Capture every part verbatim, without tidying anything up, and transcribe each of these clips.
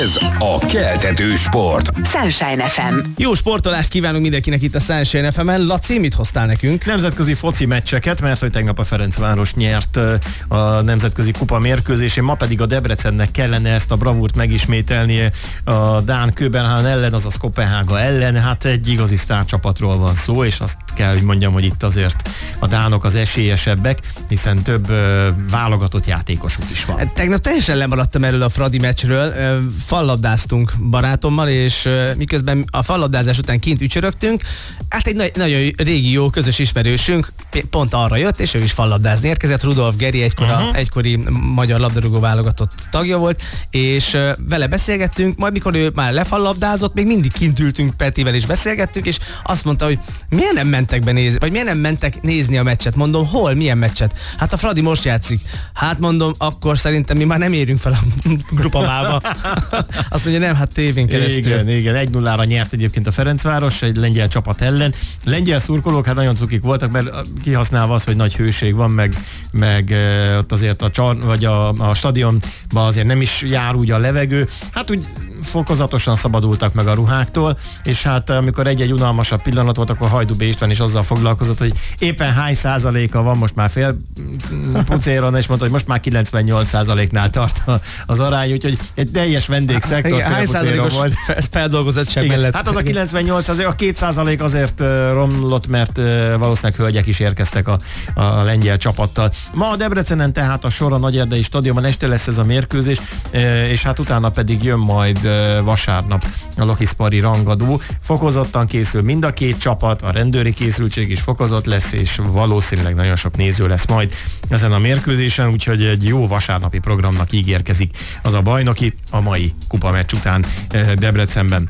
Ez a keltető sport. Sunshine ef em. Jó sportolást kívánunk mindenkinek itt a Sunshine ef emen. Laci, mit hoztál nekünk? Nemzetközi foci meccseket, mert hogy tegnap a Ferencváros nyert a nemzetközi kupa mérkőzésén, ma pedig a Debrecennek kellene ezt a bravúrt megismételnie a dán Köbenhavn ellen, azaz Kopenhága ellen. Hát egy igazi sztárcsapatról van szó, és azt kell, hogy mondjam, hogy itt azért a dánok az esélyesebbek, hiszen több uh, válogatott játékosuk is van. Tegnap teljesen lemaradtam erről a Fradi meccsről. Fallabdáztunk barátommal, és miközben a fallabdázás után kint ücsörögtünk, hát egy na- nagyon régi jó közös ismerősünk pont arra jött, és ő is fallabdázni érkezett. Rudolf Geri, egykor a, uh-huh. egykori magyar labdarúgó válogatott tagja volt, és vele beszélgettünk, majd mikor ő már lefallabdázott, még mindig kint ültünk Petivel és beszélgettünk, és azt mondta, hogy miért nem mentek be nézni, vagy miért nem mentek nézni a meccset? Mondom, hol, milyen meccset? Hát a Fradi most játszik. Hát mondom, akkor szerintem mi már nem érünk fel a grupamába. Azt mondja, nem, hát tévén keresztül. Igen, igen, egy nullára nyert egyébként a Ferencváros egy lengyel csapat ellen. Lengyel szurkolók hát nagyon cukik voltak, mert kihasználva az, hogy nagy hőség van, meg, meg ott azért a, csar, vagy a, a stadionban azért nem is jár úgy a levegő. Hát úgy fokozatosan szabadultak meg a ruháktól, és hát amikor egy-egy unalmasabb pillanat volt, akkor Hajdú B. István is azzal foglalkozott, hogy éppen hány százaléka van most már fél pucéron, és mondta, hogy most már kilencvennyolc százaléknál tart az arány, úgyhogy egy teljes vendégszektor hány százalékos volt. Feldolgozottság mellett. Hát az a kilencvennyolc, azért a két százalék azért romlott, mert valószínűleg hölgyek is érkeztek a, a lengyel csapattal. Ma a Debrecenen tehát a sor a Nagyerdei stadionban, este lesz ez a mérkőzés, és hát utána pedig jön majd vasárnap a Lokiszpari rangadó. Fokozottan készül mind a két csapat, a rendőri készültség is fokozott lesz, és valószínűleg nagyon sok néző lesz majd ezen a mérkőzésen, úgyhogy egy jó vasárnapi programnak ígérkezik az a bajnoki a mai kupameccs után Debrecenben.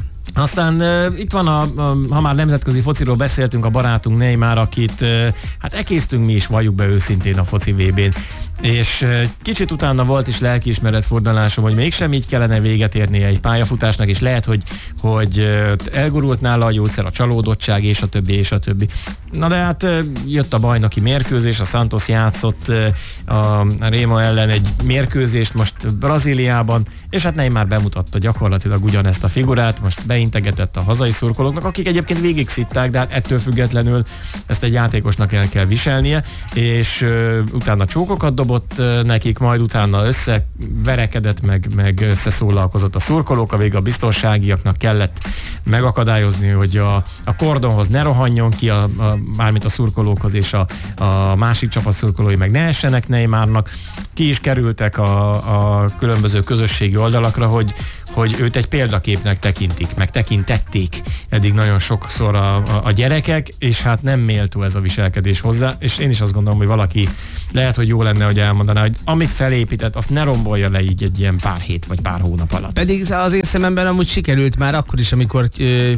Aztán uh, itt van, a, a, ha már nemzetközi fociról beszéltünk, a barátunk Neymar, akit uh, hát ekésztünk mi is, valljuk be őszintén a foci vé bén. És uh, kicsit utána volt is lelkiismeret fordulásom, hogy mégsem így kellene véget érnie egy pályafutásnak, és lehet, hogy, hogy uh, elgurult nála a gyógyszer, a csalódottság, és a többi, és a többi. Na de hát uh, jött a bajnoki mérkőzés, a Santos játszott uh, a Réma ellen egy mérkőzést most Brazíliában, és hát Neymar bemutatta gyakorlatilag ugyanezt a figurát, most beintegetett a hazai szurkolóknak, akik egyébként végig szitták, de hát ettől függetlenül ezt egy játékosnak el kell viselnie, és uh, utána csókokat dobott uh, nekik, majd utána összeverekedett, meg, meg összeszólalkozott a szurkolók, a végig a biztonságiaknak kellett megakadályozni, hogy a, a kordonhoz ne rohanjon ki, a, a, mármint a szurkolókhoz, és a, a másik csapat szurkolói meg ne essenek Neymarnak. Ki is kerültek a, a különböző közösségi oldalakra, hogy hogy őt egy példaképnek tekintik, meg tekintették eddig nagyon sokszor a, a, a gyerekek, és hát nem méltó ez a viselkedés hozzá, és én is azt gondolom, hogy valaki lehet, hogy jó lenne, hogy elmondaná, hogy amit felépített, azt ne rombolja le így egy ilyen pár hét, vagy pár hónap alatt. Pedig az én szememben amúgy sikerült már akkor is, amikor ö,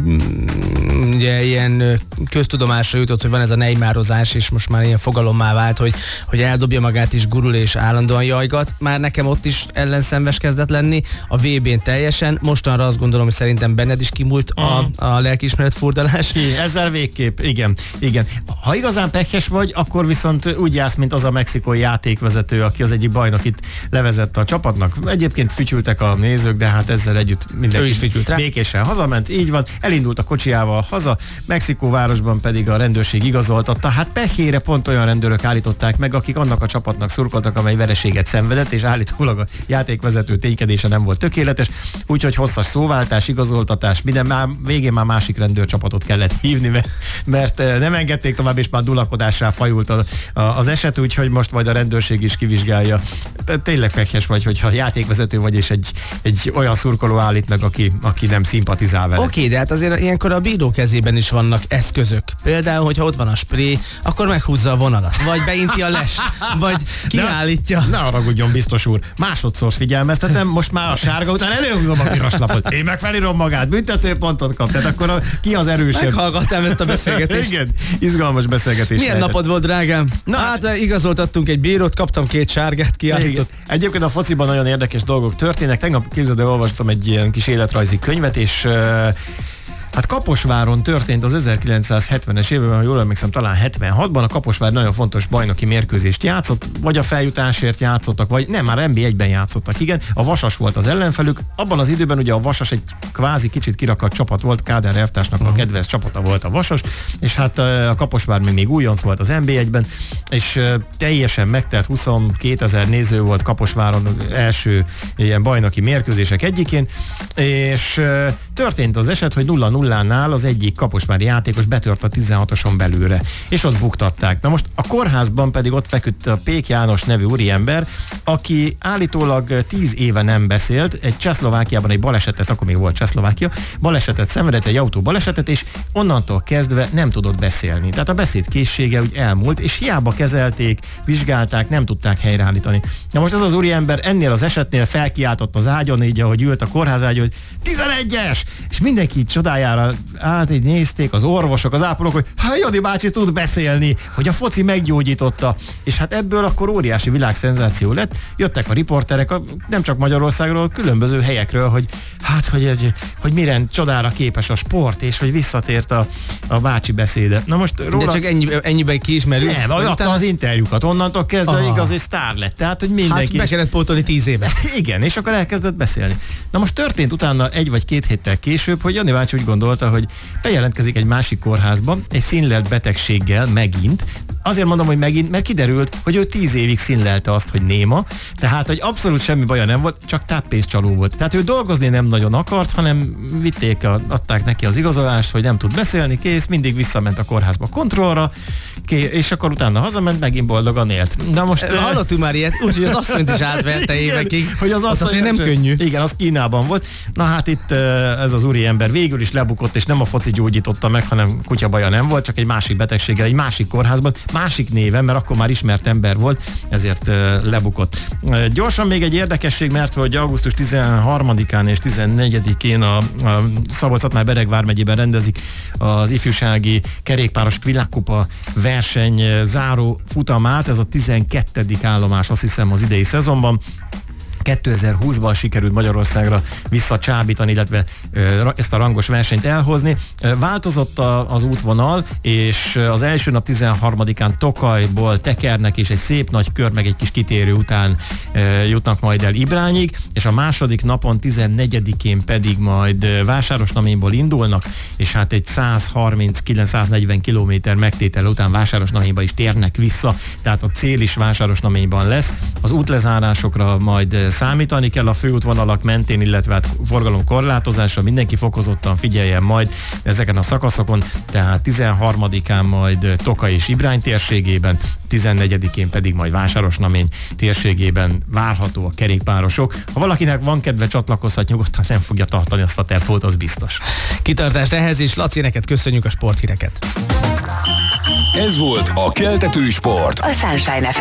ugye ilyen köztudomásra jutott, hogy van ez a Neymározás, és most már ilyen fogalommá vált, hogy, hogy eldobja magát is, gurul és állandóan jajgat. Már nekem ott is ellenszenves kezdett lenni, a vé bén teljesen, mostanra azt gondolom, hogy szerintem benned is kimúlt a, a lelkiismeret furdalás. Ki, ezzel végképp, igen, igen. Ha igazán pekhes vagy, akkor viszont úgy jársz, mint az a mexikói játékvezető, aki az egyik bajnokit levezette a csapatnak. Egyébként fütyültek a nézők, de hát ezzel együtt mindenki is fütyült rá. Békésen hazament, így van, elindult a kocsiával haza, Mexikóvárosban pedig a rendőrség igazoltatta. Hát pehére pont olyan rendőrök állították meg, akik annak a csapatnak szurkoltak, amely vereséget szenvedett, és állítólag a játékvezető ténykedése nem volt tökéletes, úgyhogy hosszas szóváltás, igazoltatás, minden, már végén már másik rendőrcsapatot kellett hívni, mert, mert nem engedték tovább, és már dulakodássá fajult a, a, az eset, úgyhogy most majd a rendőrség is kivizsgálja. Tényleg pekhes vagy, hogyha játékvezető vagy, és egy, egy olyan szurkoló állít meg, aki, aki nem szimpatizál vele. Oké, okay, de hát azért ilyenkor a bíró kezében is vannak eszközök. Például, hogyha ott van a spré, akkor meghúzza a vonalat, vagy beinti a lest, vagy kiállítja. Ne, ne haragudjon, biztos úr. Másodszor figyelmeztetem, most már a sárga után előhúzom a piros lapot. Én meg felírom magát, büntetőpontot kap. Tehát akkor a, ki az erősebb? Meghallgattam ezt a beszélgetést. Igen, izgalmas beszélgetés. Milyen lehetett. napod volt, drágám? Na, hát igazoltattunk egy bírót, kaptam két sárgát, kiállított. Egyébként a fociban nagyon érdekes dolgok történnek. Tegnap, képzeld el, olvastam egy ilyen kis életrajzi könyvet, és Hát Kaposváron történt az ezerkilencszázhetvenes években, ha jól emlékszem, talán hetvenhatban a Kaposvár nagyon fontos bajnoki mérkőzést játszott, vagy a feljutásért játszottak, vagy nem, már en bé egyben játszottak, igen. A Vasas volt az ellenfelük. Abban az időben ugye a Vasas egy kvázi kicsit kirakadt csapat volt, Kádár elvtársnak a kedvenc csapata volt a Vasas, és hát a Kaposvár még, még újonc volt az en bé egyben, és teljesen megtelt huszonkétezer néző volt Kaposváron első ilyen bajnoki mérkőzések egyikén, és történt az eset, hogy nulla nullánál az egyik kaposvári játékos betört a tizenhatoson belőle, és ott buktatták. Na most a kórházban pedig ott feküdt a Pék János nevű úriember, aki állítólag tíz éve nem beszélt, egy Csehszlovákiában egy balesetet, akkor még volt Csehszlovákia, balesetet szenvedett, egy autó balesetet, és onnantól kezdve nem tudott beszélni. Tehát a beszéd készsége úgy elmúlt, és hiába kezelték, vizsgálták, nem tudták helyreállítani. Na most ez az úriember ennél az esetnél felkiáltott az ágyon, így ahogy ült a kórházágyon, hogy tizenegyes! És mindenki így csodájára át így nézték, az orvosok, az ápolók, hogy hát Jani bácsi tud beszélni, hogy a foci meggyógyította. És hát ebből akkor óriási világszenzáció lett. Jöttek a riporterek, a, nem csak Magyarországról, különböző helyekről, hogy hát, hogy, hogy, hogy mire csodára képes a sport, és hogy visszatért a, a bácsi beszéde. Na most róla... De csak ennyi, ennyiben kiismerjük? Nem, adta utána... az interjúkat, onnantól kezdve Aha. igaz, hogy sztár lett. Tehát, hogy mindenki... Hát be kellett pótolni tíz éve. Igen, és akkor elkezdett beszélni. Na most történt utána egy vagy két héttel később, hogy Jani bácsi úgy gondolta, hogy bejelentkezik egy másik kórházban, egy színlelt betegséggel megint. Azért mondom, hogy megint, mert kiderült, hogy ő tíz évig színlelte azt, hogy néma, tehát, hogy abszolút semmi baja nem volt, csak táppénzcsaló volt. Tehát ő dolgozni nem nagyon akart, hanem vitték, a, adták neki az igazolást, hogy nem tud beszélni, kész, mindig visszament a kórházba kontrollra, kész, és akkor utána hazament, megint boldogan élt. Na most... Hallottunk már ilyet, úgyhogy az asszonyt is átverte évekig. Hogy az asszony azért nem könnyű. Igen, az Kínában volt. Na hát itt ez az úriember végül is lebukott, és nem a foci gyógyította meg, hanem kutyabaja nem volt, csak egy másik betegséggel, egy másik kórházban, másik néven, mert akkor már ismert ember volt, ezért lebukott. Gyorsan még egy érdekesség, mert hogy augusztus tizenharmadikán és tizennegyedikén a, a Szabolcs-Szatmár-Bereg vármegyében rendezik az ifjúsági kerékpáros világkupa verseny záró futamát, ez a tizenkettedik állomás, azt hiszem, az idei szezonban. kétezer-húszban sikerült Magyarországra visszacsábítani, illetve ezt a rangos versenyt elhozni. Változott a, az útvonal, és az első nap tizenharmadikán Tokajból tekernek, és egy szép nagy kör, meg egy kis kitérő után jutnak majd el Ibrányig, és a második napon tizennegyedikén pedig majd Vásárosnaményból indulnak, és hát egy százharminckilenc-száznegyven kilométer megtétel után Vásárosnaményba is térnek vissza, tehát a cél is Vásárosnaményban lesz. Az útlezárásokra majd számítani kell a főútvonalak mentén, illetve hát forgalom korlátozásra, mindenki fokozottan figyeljen majd ezeken a szakaszokon, tehát tizenharmadikán majd Tokaj és Ibrány térségében, tizennegyedikén pedig majd Vásárosnamény térségében várható a kerékpárosok. Ha valakinek van kedve, csatlakozhat, nyugodtan nem fogja tartani azt a tempót, az biztos. Kitartást ehhez, és Laci, neked köszönjük a sporthíreket. Ez volt a Keltető Sport. A Sunshine ef em